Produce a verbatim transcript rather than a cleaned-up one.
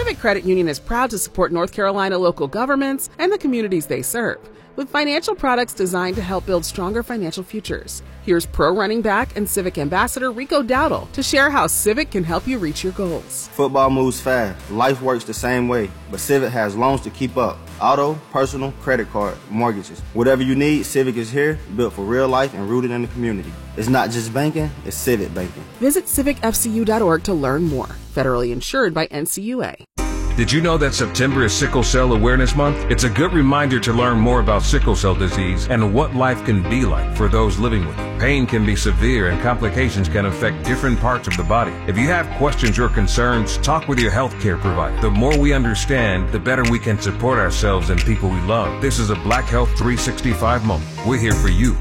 Civic Credit Union is proud to support North Carolina local governments and the communities they serve with financial products designed to help build stronger financial futures. Here's pro running back and Civic Ambassador Rico Dowdle to share how Civic can help you reach your goals. Football moves fast. Life works the same way, but Civic has loans to keep up. Auto, personal, credit card, mortgages. Whatever you need, Civic is here, built for real life and rooted in the community. It's not just banking, it's Civic banking. Visit civic f c u dot org to learn more. Federally insured by N C U A. Did you know that September is Sickle Cell Awareness Month? It's a good reminder to learn more about sickle cell disease and what life can be like for those living with it. Pain can be severe and complications can affect different parts of the body. If you have questions or concerns, talk with your healthcare provider. The more we understand, the better we can support ourselves and people we love. This is a Black Health three sixty-five moment. We're here for you.